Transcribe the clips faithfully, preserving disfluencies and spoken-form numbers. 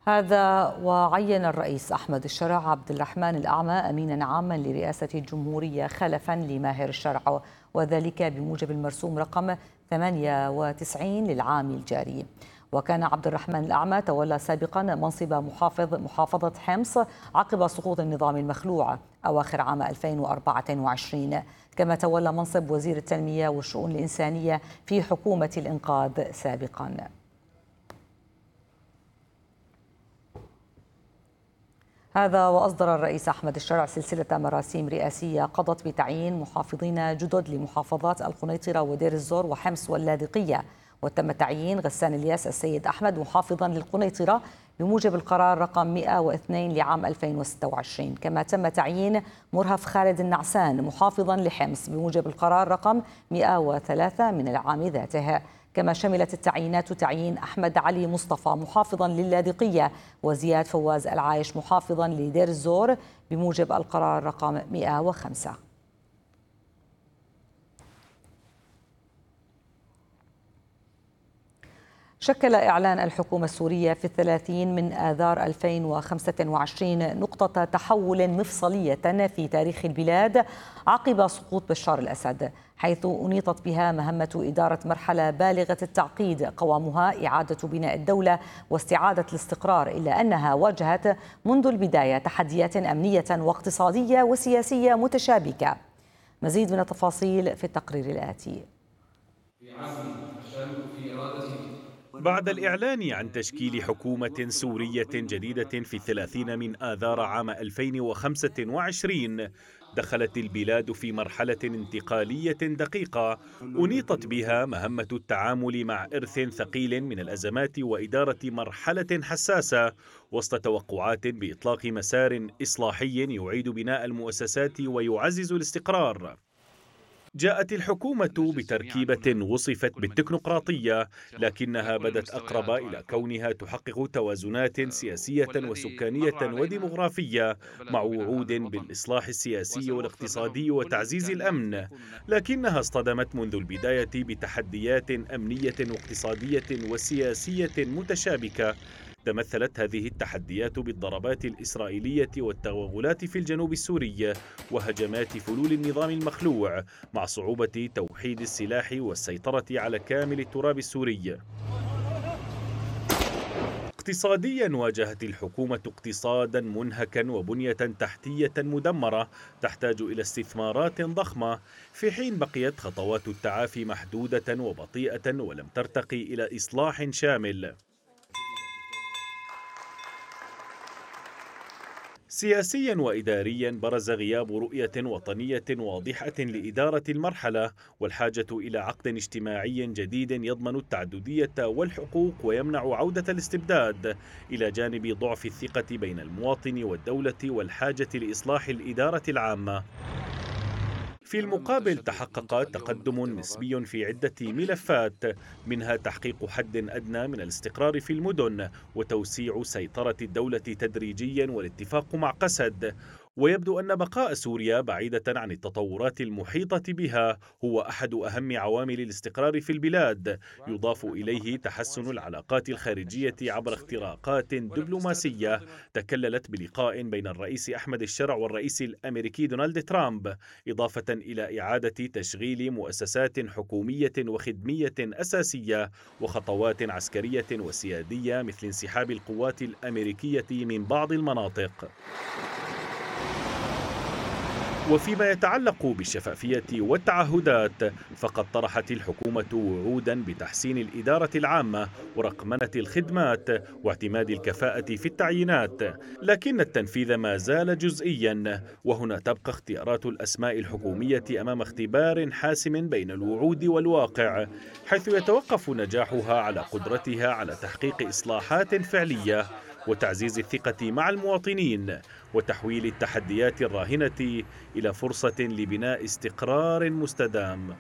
هذا وعين الرئيس أحمد الشرع عبد الرحمن الأعمى أمينا عاما لرئاسة الجمهورية خلفا لماهر الشرع، وذلك بموجب المرسوم رقم ثمانية وتسعين للعام الجاري. وكان عبد الرحمن الأعمى تولى سابقا منصب محافظ محافظة حمص عقب سقوط النظام المخلوع أواخر عام ألفين وأربعة وعشرين، كما تولى منصب وزير التنمية والشؤون الإنسانية في حكومة الإنقاذ سابقا. هذا وأصدر الرئيس أحمد الشرع سلسلة مراسيم رئاسية قضت بتعيين محافظين جدد لمحافظات القنيطرة ودير الزور وحمص واللاذقية. وتم تعيين غسان الياس السيد أحمد محافظا للقنيطرة بموجب القرار رقم مئة واثنين لعام ألفين وستة وعشرين، كما تم تعيين مرهف خالد النعسان محافظا لحمص بموجب القرار رقم مئة وثلاثة من العام ذاته. كما شملت التعيينات تعيين أحمد علي مصطفى محافظا لللاذقية وزياد فواز العايش محافظا لدير الزور بموجب القرار رقم مئة وخمسة. شكل إعلان الحكومة السورية في الثلاثين من آذار ألفين وخمسة وعشرين نقطة تحول مفصلية في تاريخ البلاد عقب سقوط بشار الأسد، حيث أنيطت بها مهمة إدارة مرحلة بالغة التعقيد قوامها إعادة بناء الدولة واستعادة الاستقرار، إلا أنها واجهت منذ البداية تحديات أمنية واقتصادية وسياسية متشابكة. مزيد من التفاصيل في التقرير الآتي. بعد الإعلان عن تشكيل حكومة سورية جديدة في الثلاثين من آذار عام ألفين وخمسة وعشرين، دخلت البلاد في مرحلة انتقالية دقيقة أنيطت بها مهمة التعامل مع إرث ثقيل من الأزمات وإدارة مرحلة حساسة وسط توقعات بإطلاق مسار إصلاحي يعيد بناء المؤسسات ويعزز الاستقرار. جاءت الحكومة بتركيبة وصفت بالتكنوقراطية، لكنها بدت أقرب إلى كونها تحقق توازنات سياسية وسكانية وديمغرافية مع وعود بالإصلاح السياسي والاقتصادي وتعزيز الأمن، لكنها اصطدمت منذ البداية بتحديات أمنية واقتصادية وسياسية متشابكة. تمثلت هذه التحديات بالضربات الإسرائيلية والتوغلات في الجنوب السوري وهجمات فلول النظام المخلوع مع صعوبة توحيد السلاح والسيطرة على كامل التراب السوري. اقتصاديا واجهت الحكومة اقتصادا منهكا وبنية تحتية مدمرة تحتاج إلى استثمارات ضخمة، في حين بقيت خطوات التعافي محدودة وبطيئة ولم ترتقي إلى إصلاح شامل. سياسيا وإداريا برز غياب رؤية وطنية واضحة لإدارة المرحلة والحاجة إلى عقد اجتماعي جديد يضمن التعددية والحقوق ويمنع عودة الاستبداد، إلى جانب ضعف الثقة بين المواطن والدولة والحاجة لإصلاح الإدارة العامة. في المقابل تحقق تقدم نسبي في عدة ملفات، منها تحقيق حد أدنى من الاستقرار في المدن وتوسيع سيطرة الدولة تدريجيا والاتفاق مع قسد. ويبدو أن بقاء سوريا بعيدة عن التطورات المحيطة بها هو أحد أهم عوامل الاستقرار في البلاد، يضاف إليه تحسن العلاقات الخارجية عبر اختراقات دبلوماسية تكللت بلقاء بين الرئيس أحمد الشرع والرئيس الأمريكي دونالد ترامب، إضافة إلى إعادة تشغيل مؤسسات حكومية وخدمية أساسية وخطوات عسكرية وسيادية مثل انسحاب القوات الأمريكية من بعض المناطق. وفيما يتعلق بالشفافية والتعهدات، فقد طرحت الحكومة وعودا بتحسين الإدارة العامة ورقمنة الخدمات واعتماد الكفاءة في التعيينات، لكن التنفيذ ما زال جزئيا، وهنا تبقى اختيارات الأسماء الحكومية أمام اختبار حاسم بين الوعود والواقع، حيث يتوقف نجاحها على قدرتها على تحقيق إصلاحات فعلية وتعزيز الثقة مع المواطنين وتحويل التحديات الراهنة إلى فرصة لبناء استقرار مستدام.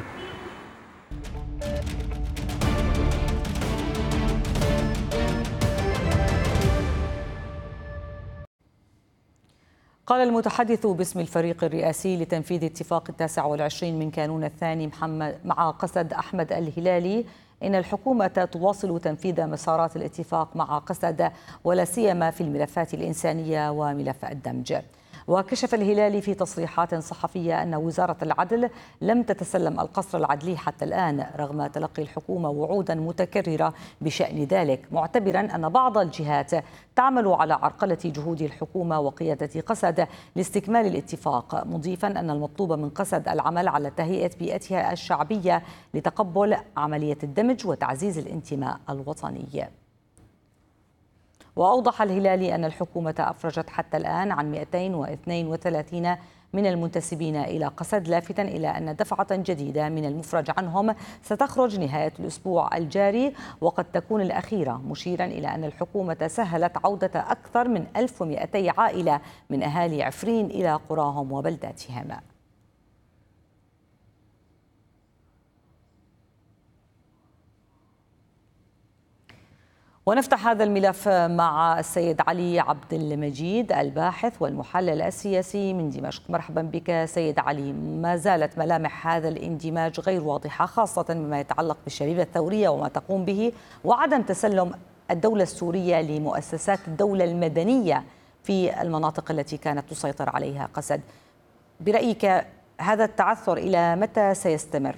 قال المتحدث باسم الفريق الرئاسي لتنفيذ اتفاق التاسع والعشرين من كانون الثاني محمد مع قسد أحمد الهلالي إن الحكومة تواصل تنفيذ مسارات الاتفاق مع قسد ولا سيما في الملفات الإنسانية وملف الدمج. وكشف الهلالي في تصريحات صحفية أن وزارة العدل لم تتسلم القصر العدلي حتى الآن رغم تلقي الحكومة وعودا متكررة بشأن ذلك، معتبرا أن بعض الجهات تعمل على عرقلة جهود الحكومة وقيادة قسد لاستكمال الاتفاق، مضيفا أن المطلوب من قسد العمل على تهيئة بيئتها الشعبية لتقبل عملية الدمج وتعزيز الانتماء الوطني. وأوضح الهلالي أن الحكومة أفرجت حتى الآن عن مئتين واثنين وثلاثين من المنتسبين إلى قسد، لافتا إلى أن دفعة جديدة من المفرج عنهم ستخرج نهاية الأسبوع الجاري وقد تكون الأخيرة، مشيرا إلى أن الحكومة سهلت عودة أكثر من ألف ومئتي عائلة من أهالي عفرين إلى قراهم وبلداتهم. ونفتح هذا الملف مع السيد علي عبد المجيد الباحث والمحلل السياسي من دمشق. مرحبا بك سيد علي. ما زالت ملامح هذا الاندماج غير واضحة، خاصة بما يتعلق بالشبيبة الثورية وما تقوم به وعدم تسلم الدولة السورية لمؤسسات الدولة المدنية في المناطق التي كانت تسيطر عليها قسد. برأيك هذا التعثر إلى متى سيستمر؟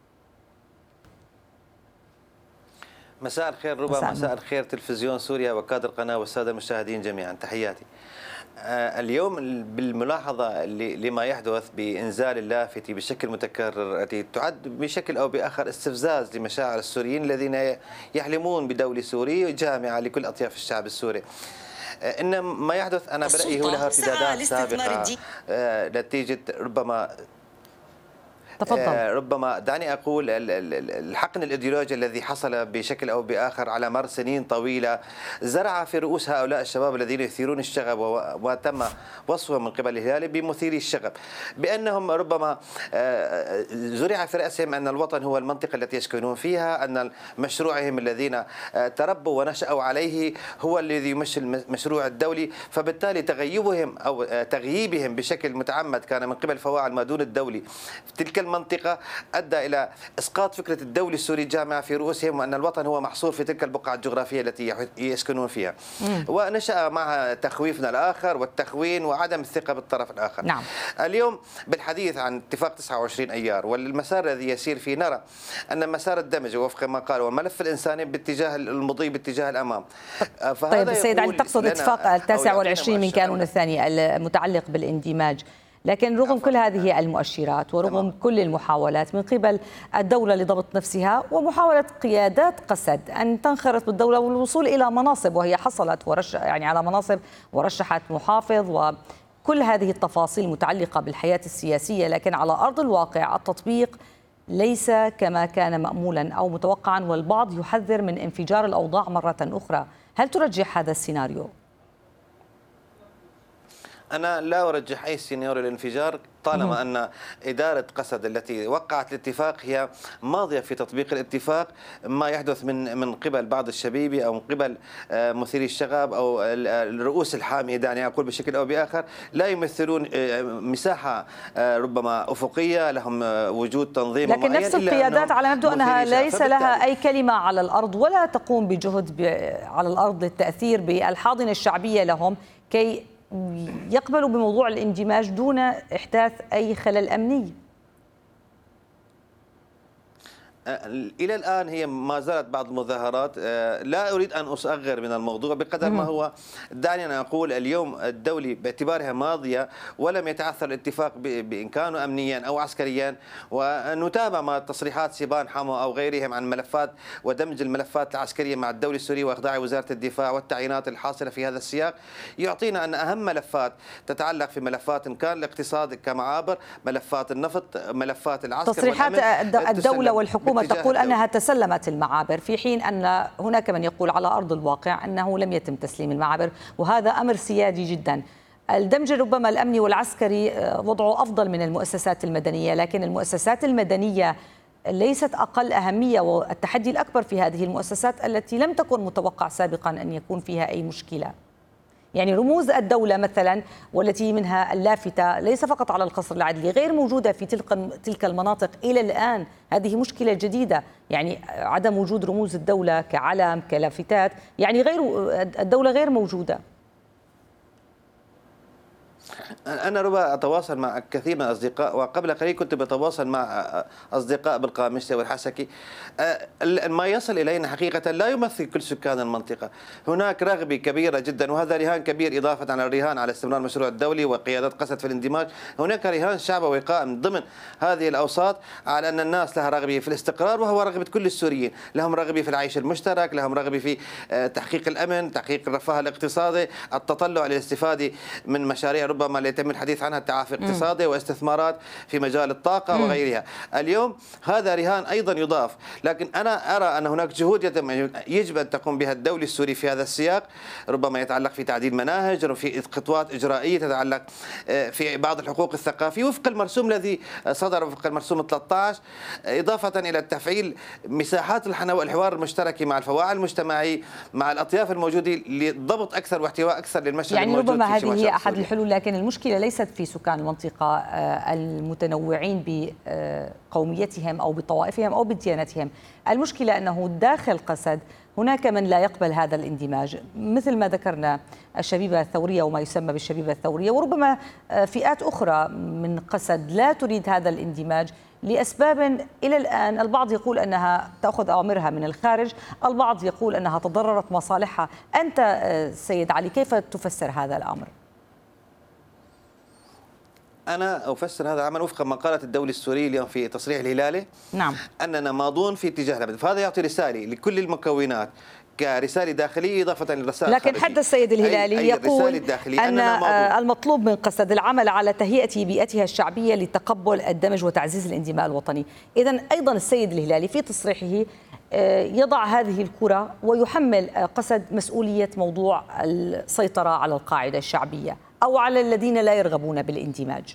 مساء الخير ربا، مساء, مساء الخير تلفزيون سوريا وكادر القناة والسادة المشاهدين جميعا، تحياتي. آه اليوم بالملاحظة لما يحدث بإنزال اللافتة بشكل متكرر التي تعد بشكل أو بآخر استفزاز لمشاعر السوريين الذين يحلمون بدولة سورية جامعة لكل أطياف الشعب السوري. آه إن ما يحدث أنا برأيي هو لها ارتدادات سابقة آه نتيجة ربما تفضل. ربما دعني أقول الحقن الإيديولوجي الذي حصل بشكل أو بآخر على مر سنين طويلة زرع في رؤوس هؤلاء الشباب الذين يثيرون الشغب، وتم وصفهم من قبل الهلالي بمثيري الشغب بأنهم ربما زرع في رأسهم أن الوطن هو المنطقة التي يسكنون فيها، أن مشروعهم الذين تربوا ونشأوا عليه هو الذي يمثل المشروع الدولي، فبالتالي تغيبهم أو تغييبهم بشكل متعمد كان من قبل فواعل ما دون الدولي في تلك المنطقة أدى إلى إسقاط فكرة الدولة السوري الجامعة في رؤوسهم، وأن الوطن هو محصور في تلك البقعة الجغرافية التي يسكنون فيها. مم. ونشأ مع تخويفنا الآخر والتخوين وعدم الثقة بالطرف الآخر. نعم. اليوم بالحديث عن اتفاق تسعة وعشرين أيار والمسار الذي يسير فيه، نرى أن مسار الدمج وفق ما قال والملف الإنساني باتجاه المضي باتجاه الأمام. طيب السيد علي، تقصد اتفاق التاسع والعشرين من كانون الثاني المتعلق بالاندماج، لكن رغم كل هذه المؤشرات ورغم تمام. كل المحاولات من قبل الدولة لضبط نفسها ومحاولة قيادات قسد أن تنخرط بالدولة والوصول إلى مناصب، وهي حصلت ورش يعني على مناصب ورشحت محافظ وكل هذه التفاصيل المتعلقة بالحياة السياسية، لكن على أرض الواقع التطبيق ليس كما كان مأمولا أو متوقعا، والبعض يحذر من انفجار الأوضاع مرة أخرى. هل ترجح هذا السيناريو؟ أنا لا أرجح أي سيناريو للانفجار طالما أن إدارة قسد التي وقعت الاتفاق هي ماضية في تطبيق الاتفاق. ما يحدث من من قبل بعض الشبيبة أو من قبل مثيري الشغب أو الرؤوس الحامية دعني أقول بشكل أو بآخر لا يمثلون مساحة ربما أفقية، لهم وجود تنظيم لكن نفس القيادات على مبدأ أنها ليس لها أي كلمة على الأرض ولا تقوم بجهد على الأرض للتأثير بالحاضنة الشعبية لهم كي يقبلوا بموضوع الاندماج دون إحداث أي خلل أمني. إلى الآن هي ما زالت بعض المظاهرات، لا أريد أن أصغر من الموضوع بقدر ما هو. دعني أن أقول اليوم الدولي باعتبارها ماضية ولم يتعثر الاتفاق بإن كانوا أمنيا أو عسكريا، ونتابع ما تصريحات سيبان حمو أو غيرهم عن ملفات ودمج الملفات العسكرية مع الدولة السورية وإخضاع وزارة الدفاع والتعيينات الحاصلة في هذا السياق، يعطينا أن أهم ملفات تتعلق في ملفات كان الاقتصاد كمعابر، ملفات النفط، ملفات العسكر. تصريحات الدولة والحكومة تقول أنها تسلمت المعابر، في حين أن هناك من يقول على أرض الواقع أنه لم يتم تسليم المعابر، وهذا أمر سيادي جدا. الدمج ربما الأمني والعسكري وضعه أفضل من المؤسسات المدنية، لكن المؤسسات المدنية ليست أقل أهمية، والتحدي الأكبر في هذه المؤسسات التي لم تكن متوقع سابقا أن يكون فيها أي مشكلة. يعني رموز الدولة مثلا والتي منها اللافتة ليس فقط على القصر العدلي غير موجودة في تلك تلك المناطق إلى الآن. هذه مشكلة جديدة، يعني عدم وجود رموز الدولة كعلم كلافتات، يعني غير الدولة غير موجودة. أنا ربما أتواصل مع كثير من الأصدقاء، وقبل قليل كنت بتواصل مع أصدقاء بالقامشة والحسكي. ما يصل إلينا حقيقة لا يمثل كل سكان المنطقة. هناك رغبة كبيرة جدا، وهذا رهان كبير إضافة على الرهان على استمرار المشروع الدولي وقيادة قسد في الاندماج. هناك رهان شعبوي قائم ضمن هذه الأوساط على أن الناس لها رغبة في الاستقرار، وهو رغبة كل السوريين. لهم رغبة في العيش المشترك، لهم رغبة في تحقيق الأمن، تحقيق الرفاه الاقتصادي، التطلع للاستفادة من مشاريع ربما اللي يتم الحديث عنها تعافي اقتصادي واستثمارات في مجال الطاقة مم. وغيرها. اليوم هذا رهان أيضا يضاف، لكن أنا أرى أن هناك جهود يتم يجب أن تقوم بها الدولة السوري في هذا السياق، ربما يتعلق في تعديل مناهج، في خطوات إجرائية تتعلق في بعض الحقوق الثقافية وفق المرسوم الذي صدر وفق المرسوم ثلاثة عشر، إضافة إلى تفعيل مساحات الحوار المشترك مع الفواعل المجتمعي مع الأطياف الموجودة لضبط أكثر واحتواء أكثر للمشهد يعني الموجود. ربما هذه هي أحد الحلول، لكن المشكلة ليست في سكان المنطقة المتنوعين بقوميتهم أو بطوائفهم أو بديانتهم. المشكلة أنه داخل قسد هناك من لا يقبل هذا الاندماج، مثل ما ذكرنا الشبيبة الثورية وما يسمى بالشبيبة الثورية، وربما فئات أخرى من قسد لا تريد هذا الاندماج لأسباب إلى الآن. البعض يقول أنها تأخذ أوامرها من الخارج، البعض يقول أنها تضررت مصالحها. أنت سيد علي كيف تفسر هذا الأمر؟ أنا أفسر هذا العمل وفق ما قالت الدولة السورية اليوم في تصريح الهلالي. نعم. أننا ماضون في اتجاه الأبد، فهذا يعطي رسالة لكل المكونات كرسالة داخلية إضافة للرسائل لكن الخارجية. حتى السيد الهلالي أي يقول أن المطلوب من قسد العمل على تهيئة بيئتها الشعبية لتقبل الدمج وتعزيز الانتماء الوطني. إذن أيضا السيد الهلالي في تصريحه يضع هذه الكرة ويحمل قسد مسؤولية موضوع السيطرة على القاعدة الشعبية أو على الذين لا يرغبون بالاندماج.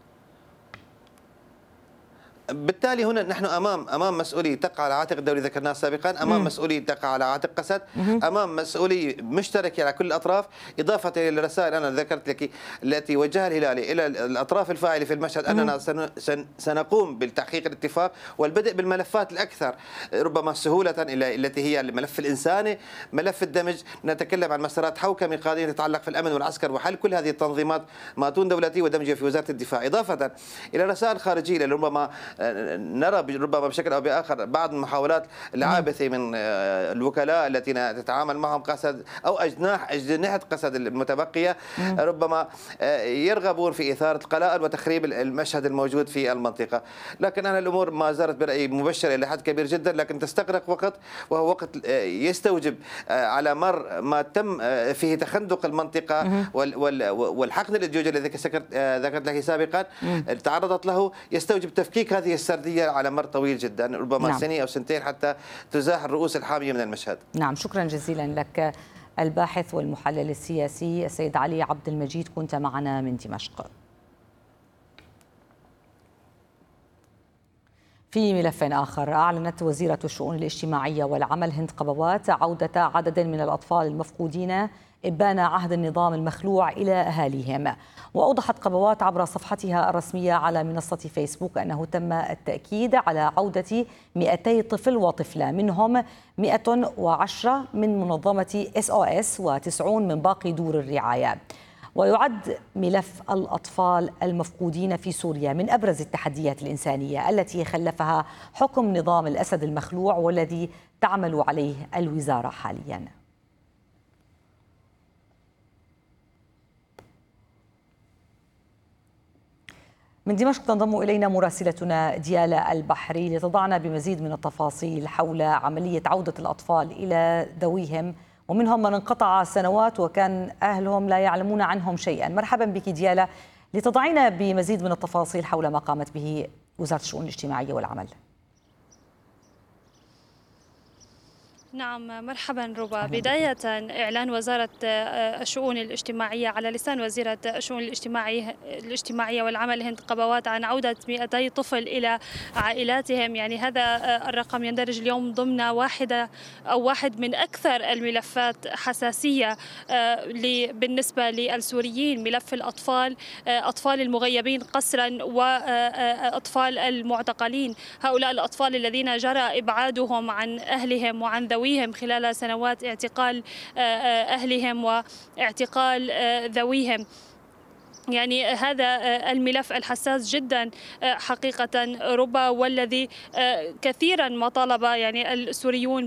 بالتالي هنا نحن امام امام مسؤوليه تقع على عاتق الدوله ذكرناها سابقا، امام مسؤوليه تقع على عاتق قسد، امام مسؤوليه مشتركه على كل الاطراف، اضافه الى الرسائل انا ذكرت لك التي وجهها الهلالي الى الاطراف الفاعله في المشهد اننا سنقوم بالتحقيق الاتفاق والبدء بالملفات الاكثر ربما سهوله التي هي الملف الانساني، ملف الدمج، نتكلم عن مسارات حوكمه قادمه تتعلق في الامن والعسكر وحل كل هذه التنظيمات ماتون دولتي ودمجها في وزاره الدفاع، اضافه الى رسائل خارجيه ربما نرى ربما بشكل او باخر بعض المحاولات العابثه من الوكلاء التي تتعامل معهم قسد او اجناح اجنحه قسد المتبقيه ربما يرغبون في اثاره القلاقل وتخريب المشهد الموجود في المنطقه، لكن انا الامور ما زالت برايي مبشره الى حد كبير جدا، لكن تستغرق وقت وهو وقت يستوجب على مر ما تم فيه تخندق المنطقه والحقن الايديولوجي الذي ذكرت لك سابقا تعرضت له، يستوجب تفكيك هذه السرديه على مر طويل جدا ربما نعم. سنه او سنتين حتى تزاح الرؤوس الحاميه من المشهد. نعم، شكرا جزيلا لك الباحث والمحلل السياسي السيد علي عبد المجيد، كنت معنا من دمشق. في ملف آخر، أعلنت وزيرة الشؤون الاجتماعية والعمل هند قبوات عودة عدد من الأطفال المفقودين إبان عهد النظام المخلوع إلى أهاليهم. وأوضحت قبوات عبر صفحتها الرسمية على منصة فيسبوك أنه تم التأكيد على عودة مئتي طفل وطفلة، منهم مئة وعشرة من منظمة إس أو إس وتسعون من باقي دور الرعاية. ويعد ملف الأطفال المفقودين في سوريا من أبرز التحديات الإنسانية التي خلفها حكم نظام الأسد المخلوع والذي تعمل عليه الوزارة حالياً. من دمشق تنضم إلينا مراسلتنا ديالا البحري لتضعنا بمزيد من التفاصيل حول عملية عودة الأطفال إلى ذويهم، ومنهم من انقطع سنوات وكان أهلهم لا يعلمون عنهم شيئا. مرحبا بك ديالا لتضعينا بمزيد من التفاصيل حول ما قامت به وزارة الشؤون الاجتماعية والعمل. نعم، مرحبا ربا. بداية إعلان وزارة الشؤون الاجتماعية على لسان وزيرة الشؤون الاجتماعية الاجتماعية والعمل هند قبوات عن عودة مئتي طفل إلى عائلاتهم، يعني هذا الرقم يندرج اليوم ضمن واحدة أو واحد من أكثر الملفات حساسية بالنسبة للسوريين، ملف الأطفال، أطفال المغيبين قسرا وأطفال المعتقلين، هؤلاء الأطفال الذين جرى إبعادهم عن أهلهم وعن ذويهم خلال سنوات اعتقال أهلهم واعتقال ذويهم. يعني هذا الملف الحساس جدا حقيقة ربا، والذي كثيرا ما طالب يعني السوريون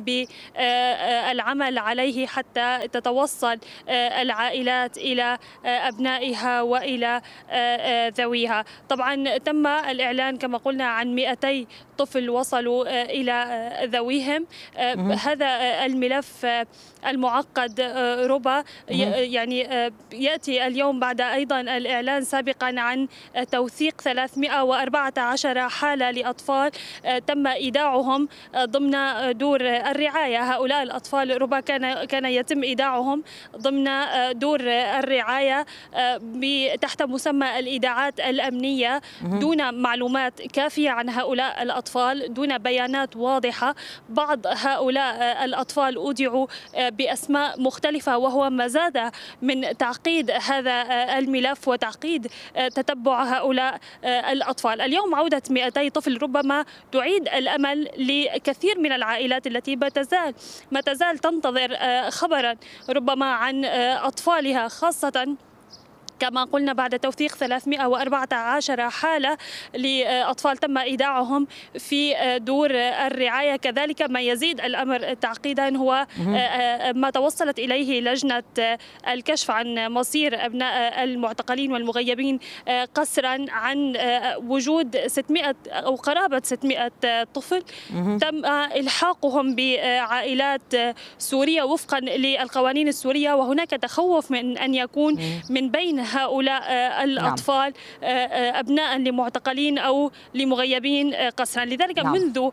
بالعمل عليه حتى تتوصل العائلات إلى أبنائها وإلى ذويها. طبعا تم الإعلان كما قلنا عن مئتي طفل وصلوا إلى ذويهم. هذا الملف المعقد ربا يعني يأتي اليوم بعد أيضا الإعلان سابقا عن توثيق ثلاثمئة وأربعة عشر حالة لأطفال تم إيداعهم ضمن دور الرعاية. هؤلاء الأطفال ربا كان كان يتم إيداعهم ضمن دور الرعاية تحت مسمى الإيداعات الأمنية، دون معلومات كافية عن هؤلاء الأطفال، دون بيانات واضحة. بعض هؤلاء الأطفال أودعوا بأسماء مختلفة، وهو ما زاد من تعقيد هذا الملف وتعقيد تتبع هؤلاء الأطفال. اليوم عودة مئتي طفل ربما تعيد الأمل لكثير من العائلات التي ما تزال ما تزال تنتظر خبرا ربما عن أطفالها، خاصة كما قلنا بعد توثيق ثلاثمئة وأربعة عشر حالة لأطفال تم إيداعهم في دور الرعاية. كذلك ما يزيد الأمر تعقيدا هو ما توصلت إليه لجنة الكشف عن مصير أبناء المعتقلين والمغيبين قسرا عن وجود ستمئة أو قرابة ستمئة طفل تم إلحاقهم بعائلات سورية وفقا للقوانين السورية، وهناك تخوف من أن يكون من بين هؤلاء الأطفال أبناء لمعتقلين أو لمغيبين قسرا. لذلك نعم. منذ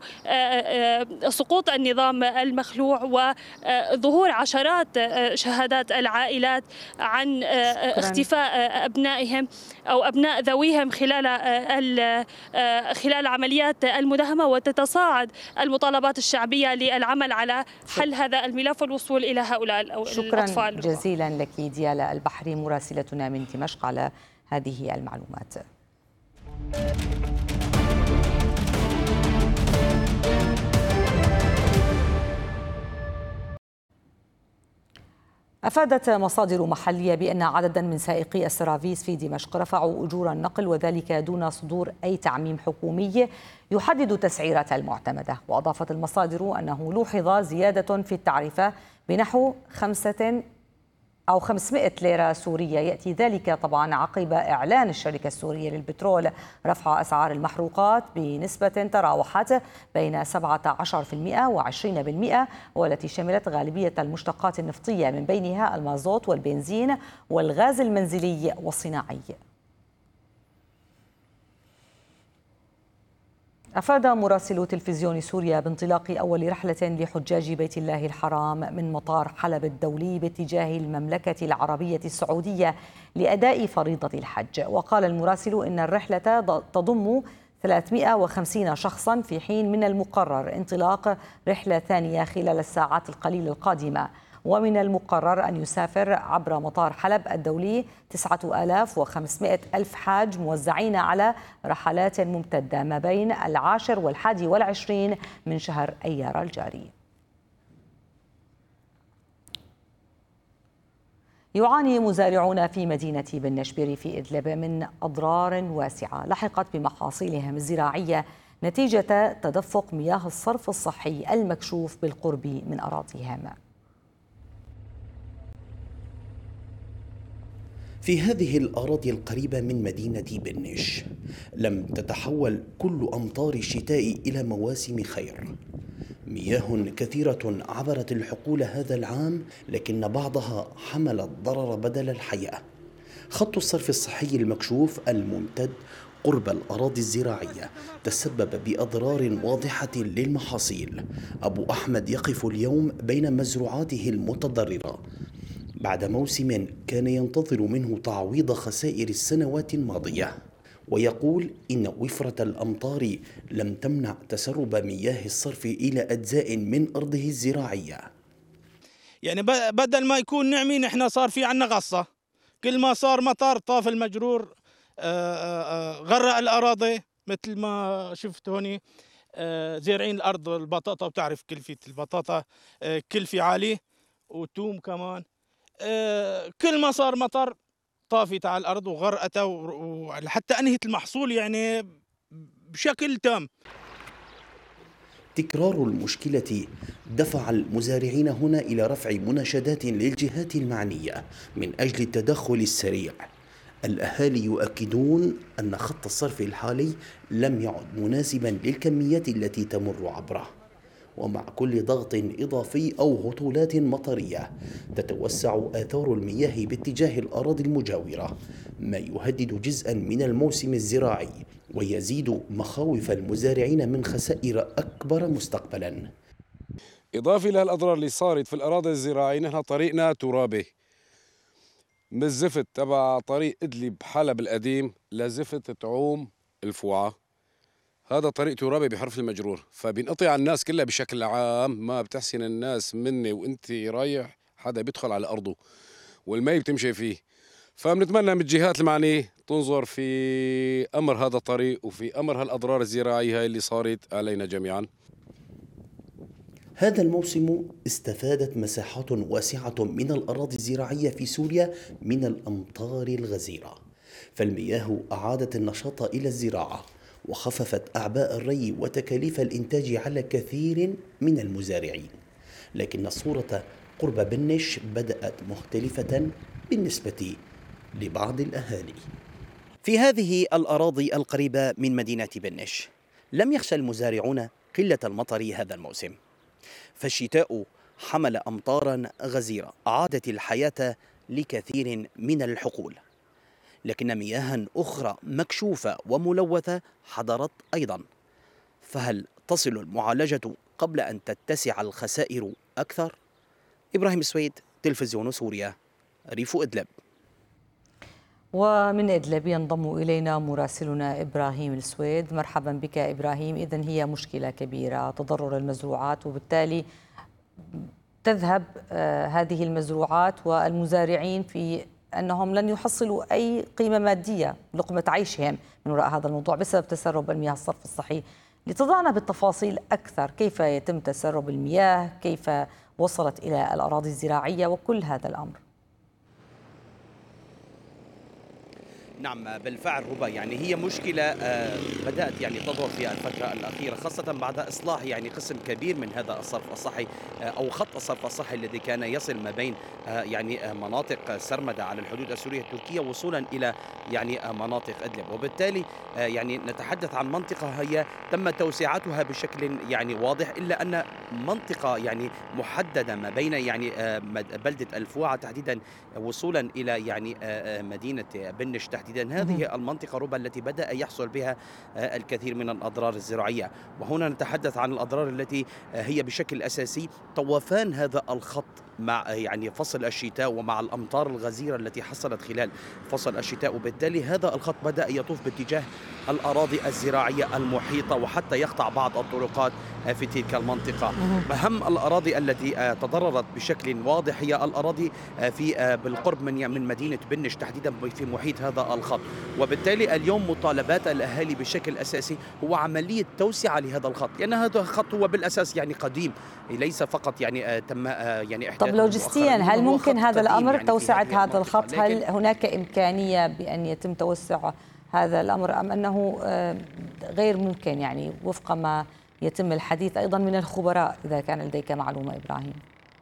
سقوط النظام المخلوع وظهور عشرات شهادات العائلات عن اختفاء أبنائهم أو أبناء ذويهم خلال خلال عمليات المداهمة، وتتصاعد المطالبات الشعبية للعمل على حل هذا الملف والوصول إلى هؤلاء الأطفال. شكرا جزيلا لك ديالا البحري مراسلتنا من دمشق على هذه المعلومات. أفادت مصادر محلية بأن عددا من سائقي السرافيس في دمشق رفعوا أجور النقل، وذلك دون صدور أي تعميم حكومي يحدد تسعيرات المعتمدة. وأضافت المصادر أنه لوحظ زيادة في التعرفة بنحو خمسة أو خمسمئة ليرة سورية. يأتي ذلك طبعا عقب إعلان الشركة السورية للبترول رفع أسعار المحروقات بنسبة تراوحت بين سبعة عشر بالمئة وعشرين بالمئة، والتي شملت غالبية المشتقات النفطية من بينها المازوت والبنزين والغاز المنزلي والصناعي. أفاد مراسل تلفزيون سوريا بانطلاق أول رحلة لحجاج بيت الله الحرام من مطار حلب الدولي باتجاه المملكة العربية السعودية لأداء فريضة الحج. وقال المراسل إن الرحلة تضم ثلاثمئة وخمسين شخصا، في حين من المقرر انطلاق رحلة ثانية خلال الساعات القليلة القادمة. ومن المقرر أن يسافر عبر مطار حلب الدولي تسعة آلاف وخمسمئة ألف حاج موزعين على رحلات ممتدة ما بين العاشر والحادي والعشرين من شهر أيار الجاري. يعاني مزارعون في مدينة بن نشبير في إدلب من أضرار واسعة لحقت بمحاصيلهم الزراعية نتيجة تدفق مياه الصرف الصحي المكشوف بالقرب من أراضيهم. في هذه الأراضي القريبة من مدينة بنش لم تتحول كل أمطار الشتاء إلى مواسم خير. مياه كثيرة عبرت الحقول هذا العام، لكن بعضها حمل الضرر بدل الحياة. خط الصرف الصحي المكشوف الممتد قرب الأراضي الزراعية تسبب بأضرار واضحة للمحاصيل. أبو أحمد يقف اليوم بين مزروعاته المتضررة بعد موسم كان ينتظر منه تعويض خسائر السنوات الماضية، ويقول إن وفرة الأمطار لم تمنع تسرب مياه الصرف إلى أجزاء من أرضه الزراعية. يعني بدل ما يكون نعمين احنا صار في عنا غصة، كل ما صار مطر طاف المجرور غرق الأراضي مثل ما شفت هوني. زارعين الأرض البطاطا، وبتعرف كلفة البطاطا كلفة عالية، وتوم كمان. كل ما صار مطر طافت على الأرض وغرقتها وحتى أنهت المحصول يعني بشكل تام. تكرار المشكلة دفع المزارعين هنا إلى رفع مناشدات للجهات المعنية من أجل التدخل السريع. الأهالي يؤكدون أن خط الصرف الحالي لم يعد مناسبا للكميات التي تمر عبره، ومع كل ضغط إضافي أو هطولات مطرية تتوسع آثار المياه باتجاه الأراضي المجاورة، ما يهدد جزءا من الموسم الزراعي ويزيد مخاوف المزارعين من خسائر أكبر مستقبلا. إضافة إلى الأضرار اللي صارت في الأراضي الزراعية، نحن طريقنا ترابي من الزفت تبع طريق إدلب حلب القديم لزفت تعوم الفوعة. هذا طريق ترابي بحرف المجرور، فبينقطع الناس كلها بشكل عام. ما بتحسن الناس مني وانت رايح حدا بيدخل على أرضه والمي بتمشي فيه. فبنتمنى من الجهات المعنية تنظر في أمر هذا الطريق وفي أمر هالأضرار الزراعية اللي صارت علينا جميعا. هذا الموسم استفادت مساحات واسعة من الأراضي الزراعية في سوريا من الأمطار الغزيرة، فالمياه أعادت النشاط إلى الزراعة وخففت أعباء الري وتكاليف الإنتاج على كثير من المزارعين. لكن الصورة قرب بنش بدأت مختلفة بالنسبة لبعض الأهالي. في هذه الأراضي القريبة من مدينة بنش لم يخشى المزارعون قلة المطر هذا الموسم، فالشتاء حمل أمطارا غزيرة أعادت الحياة لكثير من الحقول، لكن مياه أخرى مكشوفة وملوثة حضرت أيضا. فهل تصل المعالجة قبل أن تتسع الخسائر أكثر؟ إبراهيم السويد، تلفزيون سوريا، ريف إدلب. ومن إدلب ينضم إلينا مراسلنا إبراهيم السويد. مرحبا بك إبراهيم. إذن هي مشكلة كبيرة، تضرر المزروعات، وبالتالي تذهب هذه المزروعات والمزارعين في أنهم لن يحصلوا أي قيمة مادية لقمة عيشهم من وراء هذا الموضوع بسبب تسرب المياه الصرف الصحي. لتضعنا بالتفاصيل أكثر، كيف يتم تسرب المياه، كيف وصلت إلى الأراضي الزراعية وكل هذا الأمر؟ نعم بالفعل ربا، يعني هي مشكلة بدأت يعني تظهر في الفترة الأخيرة، خاصة بعد إصلاح يعني قسم كبير من هذا الصرف الصحي أو خط الصرف الصحي الذي كان يصل ما بين يعني مناطق سرمدة على الحدود السورية التركية وصولا إلى يعني مناطق إدلب. وبالتالي يعني نتحدث عن منطقة هي تم توسعتها بشكل يعني واضح، إلا أن منطقة يعني محددة ما بين يعني بلدة الفوعة تحديدا وصولا إلى يعني مدينة بنش تحديدا. هذه المنطقة ربما التي بدأ يحصل بها الكثير من الأضرار الزراعية، وهنا نتحدث عن الأضرار التي هي بشكل أساسي طوفان هذا الخط مع يعني فصل الشتاء ومع الأمطار الغزيرة التي حصلت خلال فصل الشتاء، وبالتالي هذا الخط بدأ يطوف باتجاه الأراضي الزراعية المحيطة وحتى يقطع بعض الطرقات في تلك المنطقة. أهم الأراضي التي تضررت بشكل واضح هي الأراضي في بالقرب من من مدينة بنش تحديدا في محيط هذا الخط، وبالتالي اليوم مطالبات الأهالي بشكل أساسي هو عملية توسعة لهذا الخط، لأن هذا الخط هو بالأساس يعني قديم، ليس فقط يعني تم يعني إحداثه. طب لوجستيا هل ممكن هذا الأمر يعني توسعة هذا الخط؟ هل هناك إمكانية بأن يتم توسع هذا الأمر أم أنه غير ممكن يعني وفق ما يتم الحديث أيضا من الخبراء، إذا كان لديك معلومة إبراهيم؟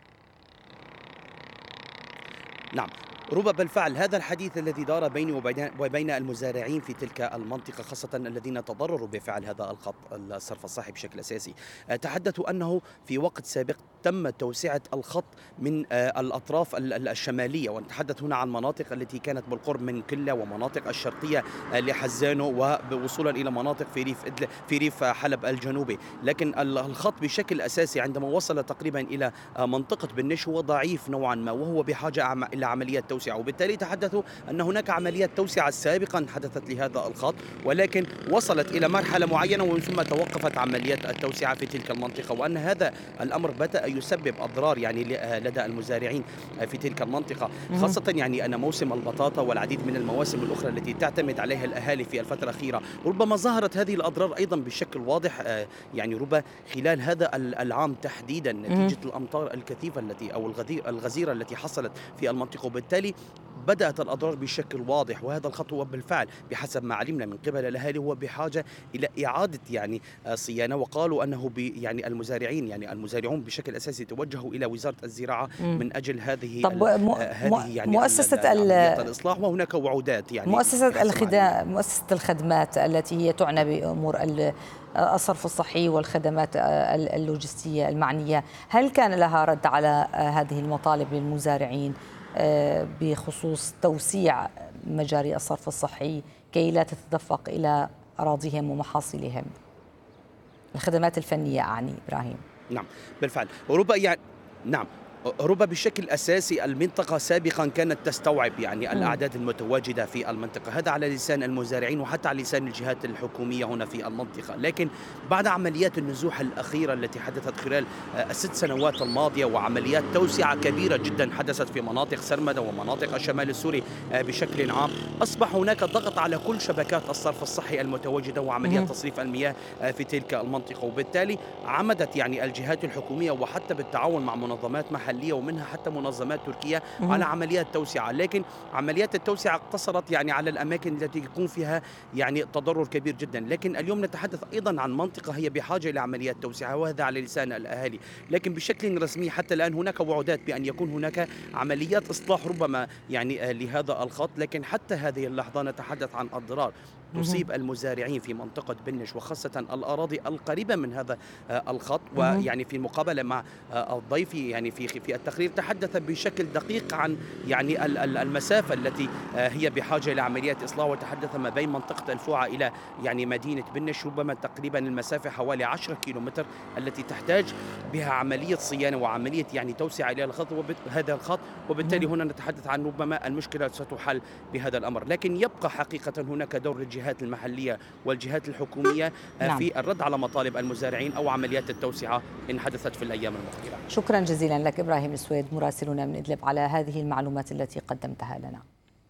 نعم ربما بالفعل هذا الحديث الذي دار بيني وبين المزارعين في تلك المنطقة، خاصة الذين تضرروا بفعل هذا الخط الصرف الصحي بشكل أساسي، تحدثوا أنه في وقت سابق تم توسعة الخط من الأطراف الشمالية، ونتحدث هنا عن مناطق التي كانت بالقرب من كلة ومناطق الشرقية لحزانو، ووصولا إلى مناطق في ريف إدلب في ريف حلب الجنوبي. لكن الخط بشكل أساسي عندما وصل تقريبا إلى منطقة بنش هو ضعيف نوعا ما، وهو بحاجة إلى عمليات توسعة، وبالتالي تحدثوا أن هناك عمليات توسعة سابقا حدثت لهذا الخط، ولكن وصلت إلى مرحلة معينة ومن ثم توقفت عمليات التوسعة في تلك المنطقة، وأن هذا الأمر بدأ يسبب أضرار يعني لدى المزارعين في تلك المنطقة، خاصة يعني أن موسم البطاطا والعديد من المواسم الأخرى التي تعتمد عليها الأهالي في الفترة الأخيرة، ربما ظهرت هذه الأضرار أيضا بشكل واضح يعني ربما خلال هذا العام تحديدا نتيجة الأمطار الكثيفة التي أو الغزيرة التي حصلت في المنطقة، وبالتالي بدأت الأضرار بشكل واضح. وهذا الخط هو بالفعل بحسب ما علمنا من قبل الأهالي هو بحاجة إلى إعادة يعني صيانة، وقالوا أنه يعني المزارعين يعني المزارعون بشكل أساسي توجهوا إلى وزارة الزراعة من أجل هذه طب م... هذه يعني مؤسسة الإصلاح، وهناك وعودات يعني مؤسسة الخدمات مؤسسة الخدمات التي هي تعنى بأمور الصرف الصحي والخدمات اللوجستية المعنية، هل كان لها رد على هذه المطالب للمزارعين بخصوص توسيع مجاري الصرف الصحي كي لا تتدفق إلى أراضيهم ومحاصيلهم؟ الخدمات الفنية أعني إبراهيم. نعم بالفعل، وربما يعني نعم ربما بشكل أساسي المنطقة سابقا كانت تستوعب يعني الأعداد المتواجدة في المنطقة، هذا على لسان المزارعين وحتى على لسان الجهات الحكومية هنا في المنطقة. لكن بعد عمليات النزوح الأخيرة التي حدثت خلال الست سنوات الماضية وعمليات توسعة كبيرة جدا حدثت في مناطق سرمدة ومناطق الشمال السوري بشكل عام، أصبح هناك ضغط على كل شبكات الصرف الصحي المتواجدة وعمليات تصريف المياه في تلك المنطقة، وبالتالي عمدت يعني الجهات الحكومية وحتى بالتعاون مع منظمات محلية ومنها حتى منظمات تركية على عمليات توسعة. لكن عمليات التوسعة اقتصرت يعني على الأماكن التي يكون فيها يعني تضرر كبير جدا. لكن اليوم نتحدث أيضا عن منطقة هي بحاجة إلى عمليات توسعة، وهذا على لسان الأهالي. لكن بشكل رسمي حتى الآن هناك وعودات بأن يكون هناك عمليات إصلاح ربما يعني لهذا الخط، لكن حتى هذه اللحظة نتحدث عن أضرار تصيب المزارعين في منطقة بنش وخاصة الأراضي القريبة من هذا الخط. ويعني في المقابلة مع الضيف يعني في في التقرير تحدث بشكل دقيق عن يعني المسافة التي هي بحاجة إلى عمليات إصلاح، وتحدث ما بين منطقة الفوعة إلى يعني مدينة بنش ربما تقريبا المسافة حوالي عشرة كيلومتر التي تحتاج بها عملية صيانة وعملية يعني توسعة إلى الخط وهذا الخط، وبالتالي هنا نتحدث عن ربما المشكلة ستحل بهذا الأمر. لكن يبقى حقيقة هناك دور الجهات المحلية والجهات الحكومية نعم. في الرد على مطالب المزارعين أو عمليات التوسعة إن حدثت في الأيام المقبلة. شكرا جزيلا لك إبراهيم السويد مراسلنا من إدلب على هذه المعلومات التي قدمتها لنا.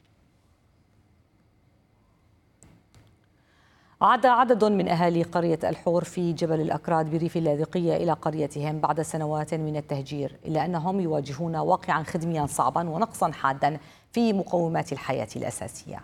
عاد عدد من أهالي قرية الحور في جبل الأكراد بريف اللاذقية إلى قريتهم بعد سنوات من التهجير، إلا أنهم يواجهون واقعا خدميا صعبا ونقصا حادا في مقومات الحياة الأساسية.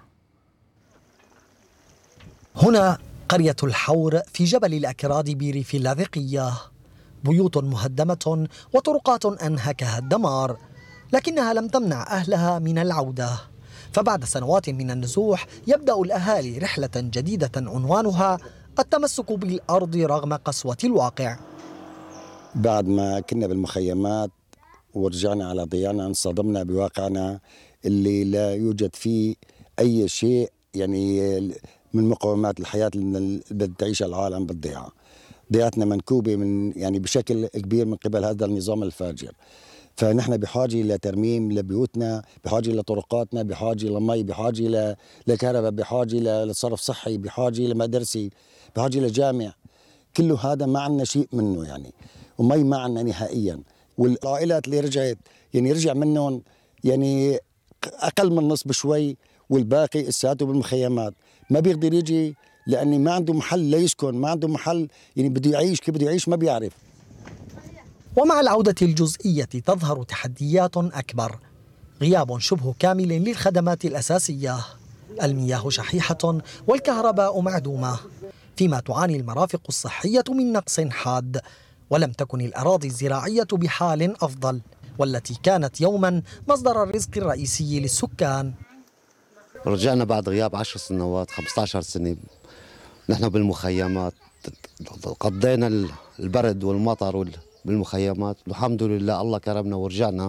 هنا قرية الحور في جبل الأكراد بريف اللاذقية، بيوت مهدمة وطرقات أنهكها الدمار، لكنها لم تمنع أهلها من العودة. فبعد سنوات من النزوح يبدأ الأهالي رحلة جديدة عنوانها التمسك بالأرض رغم قسوة الواقع. بعد ما كنا بالمخيمات ورجعنا على ضيانا انصدمنا بواقعنا اللي لا يوجد فيه أي شيء يعني من مقومات الحياة اللي بدها تعيشها العالم بالضياع. ضيعتنا منكوبة من يعني بشكل كبير من قبل هذا النظام الفاجر، فنحن بحاجة لترميم لبيوتنا، بحاجة لطرقاتنا، بحاجة لمي، بحاجة لكهرباء، بحاجة لصرف صحي، بحاجة لمدرسة، بحاجة لجامع. كله هذا ما عندنا شيء منه يعني، ومي ما عندنا نهائيا. والعائلات اللي رجعت يعني رجع منهم يعني أقل من نص بشوي، والباقي اساته بالمخيمات ما بيقدر يجي لأني ما عنده محل ليسكن، ما عنده محل يعني بده يعيش، كيف بده يعيش ما بيعرف. ومع العودة الجزئية تظهر تحديات أكبر، غياب شبه كامل للخدمات الأساسية، المياه شحيحة والكهرباء معدومة، فيما تعاني المرافق الصحية من نقص حاد، ولم تكن الأراضي الزراعية بحال أفضل، والتي كانت يوما مصدر الرزق الرئيسي للسكان. رجعنا بعد غياب عشر سنوات خمسة عشر سنة، نحن بالمخيمات قضينا البرد والمطر بالمخيمات، والحمد لله الله كرمنا ورجعنا.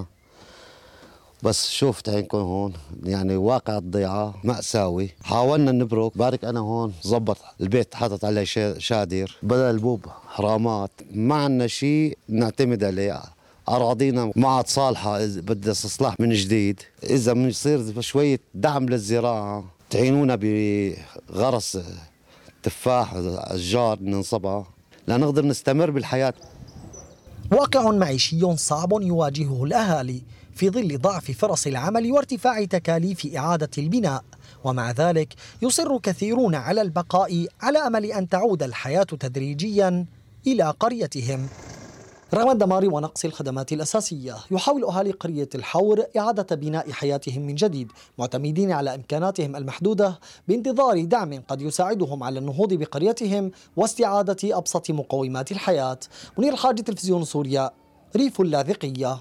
بس شوفت عينكم هون يعني واقع الضيعة مأساوي. حاولنا نبرك، بارك أنا هون زبط البيت حاطط عليه شادر بدل البوب حرامات، ما عنا شيء نعتمد عليه. أراضينا ما عاد صالحة، بدها استصلاح من جديد. إذا بنصير شوية دعم للزراعة، تعينونا بغرس تفاح أشجار ننصبها لنقدر نستمر بالحياة. واقع معيشي صعب يواجهه الأهالي في ظل ضعف فرص العمل وارتفاع تكاليف إعادة البناء، ومع ذلك يصر كثيرون على البقاء على أمل أن تعود الحياة تدريجيا إلى قريتهم. رغم الدمار ونقص الخدمات الأساسية، يحاول أهالي قرية الحور إعادة بناء حياتهم من جديد، معتمدين على إمكاناتهم المحدودة بانتظار دعم قد يساعدهم على النهوض بقريتهم واستعادة أبسط مقومات الحياة. منير الحاج، تلفزيون سوريا، ريف اللاذقية.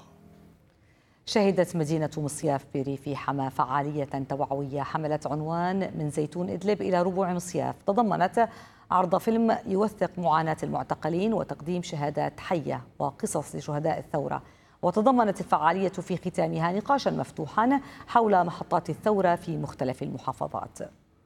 شهدت مدينة مصياف بريف حما فعالية توعوية حملت عنوان من زيتون إدلب إلى ربوع مصياف، تضمنت عرض فيلم يوثق معاناة المعتقلين وتقديم شهادات حية وقصص لشهداء الثورة. وتضمنت الفعالية في ختامها نقاشا مفتوحا حول محطات الثورة في مختلف المحافظات.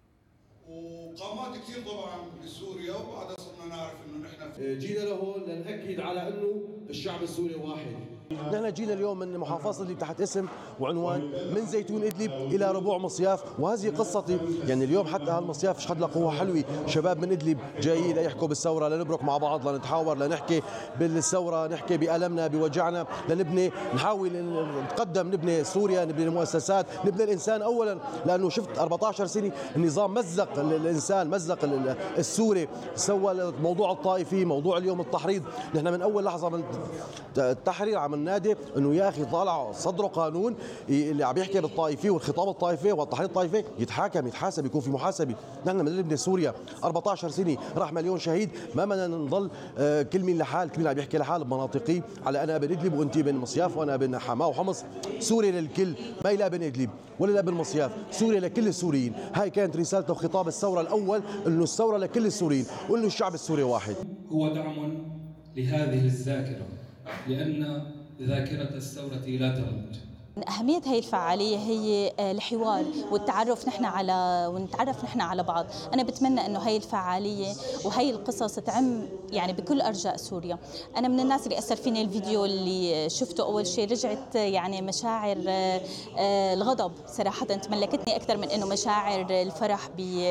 وقامات كثير طبعا بسوريا، وبعدها صرنا نعرف انه نحن جينا لهون لنأكد على انه الشعب السوري واحد. نحن جينا اليوم من محافظة اللي تحت اسم وعنوان من زيتون إدلب إلى ربوع مصياف، وهذه قصتي. يعني اليوم حتى هالمصياف اشهد له قوة حلوة، شباب من إدلب جايين ليحكوا بالثورة، لنبرك مع بعض، لنتحاور، لنحكي بالثورة، نحكي بألمنا بوجعنا، لنبني نحاول نتقدم، نبني سوريا، نبني المؤسسات، نبني الإنسان أولا. لأنه شفت أربعة عشر سنة النظام مزق الإنسان، مزق السوري، سوى موضوع الطائفي، موضوع اليوم التحريض. نحن من أول لحظة من التحرير عم النادي انه يا اخي طالع صدره قانون اللي عم يحكي بالطائفيه والخطاب الطائفي والتحريض الطائفي يتحاكم، يتحاسب، يكون في محاسبه. نحن بدنا نبني سوريا، أربعة عشر سنه راح مليون شهيد، ما بدنا نضل كل مين لحال، كل مين عم يحكي لحال بمناطقي، على انا ابن ادلب وانت بن مصياف وانا بن حماه وحمص. سوريا للكل، ما لا بن ادلب ولا لا بن مصياف، سوريا لكل السوريين. هاي كانت رسالته وخطاب الثوره الاول، انه الثوره لكل السوريين وانه الشعب السوري واحد. هو دعم لهذه الذاكره، لان ذاكرة الثورة لا تموت. أهمية هي الفعالية هي الحوار والتعرف نحن على ونتعرف نحن على بعض. أنا بتمنى إنه هي الفعالية وهي القصص تعم يعني بكل أرجاء سوريا. أنا من الناس اللي أثر فيني الفيديو اللي شفته أول شيء، رجعت يعني مشاعر الغضب صراحة تملكتني أكثر من إنه مشاعر الفرح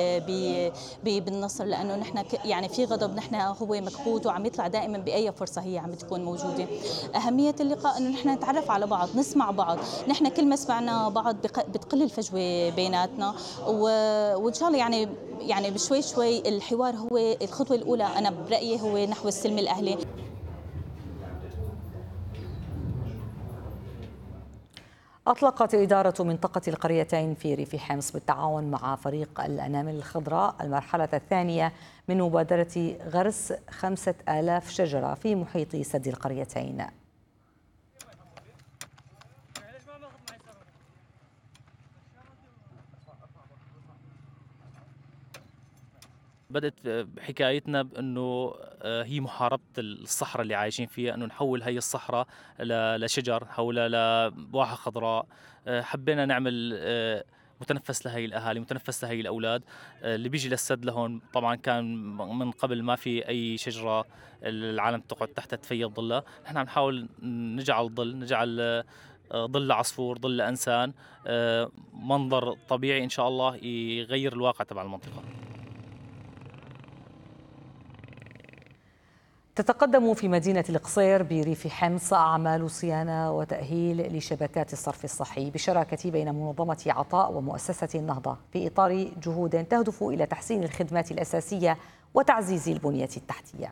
بالنصر، لأنه نحن يعني في غضب، نحن هو مكبوت وعم يطلع دائما بأي فرصة هي عم تكون موجودة. أهمية اللقاء إنه نحن نتعرف على بعض، نسمع بعض. نحن كل ما سمعنا بعض بتقل الفجوة بيناتنا، وإن شاء الله يعني يعني بشوي شوي الحوار هو الخطوة الأولى أنا برأيي هو نحو السلم الأهلي. أطلقت إدارة منطقة القريتين في ريف حمص بالتعاون مع فريق الأنامل الخضراء المرحلة الثانية من مبادرة غرس خمسة آلاف شجرة في محيط سد القريتين. بدت حكايتنا بأنه هي محاربة الصحراء اللي عايشين فيها، أنه نحول هي الصحراء لشجر، نحولها لبواحة خضراء. حبينا نعمل متنفس لهي الأهالي، متنفس لهي الأولاد اللي بيجي للسد لهون. طبعا كان من قبل ما في أي شجرة العالم تقعد تحت تفيض ظلها، نحن عم نحاول نجعل ظل، نجعل ظل عصفور، ظل إنسان، منظر طبيعي إن شاء الله يغير الواقع تبع المنطقة. تتقدم في مدينة القصير بريف حمص أعمال صيانة وتأهيل لشبكات الصرف الصحي بالشراكة بين منظمة عطاء ومؤسسة النهضة في إطار جهود تهدف إلى تحسين الخدمات الأساسية وتعزيز البنية التحتية.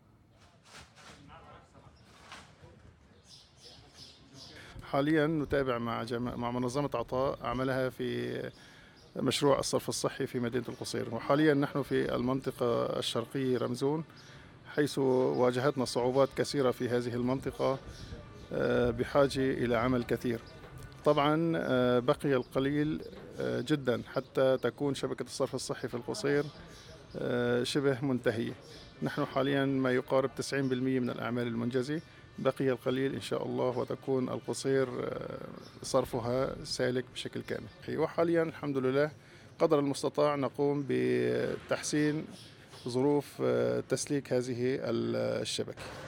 حاليا نتابع مع مع منظمة عطاء عملها في مشروع الصرف الصحي في مدينة القصير، وحاليا نحن في المنطقة الشرقية رمزون، حيث واجهتنا صعوبات كثيرة في هذه المنطقة بحاجة إلى عمل كثير. طبعا بقي القليل جدا حتى تكون شبكة الصرف الصحي في القصير شبه منتهية. نحن حاليا ما يقارب تسعين بالمئة من الأعمال المنجزة، بقي القليل إن شاء الله وتكون القصير صرفها سالك بشكل كامل. وحاليا الحمد لله قدر المستطاع نقوم بتحسين ظروف تسليك هذه الشبكة.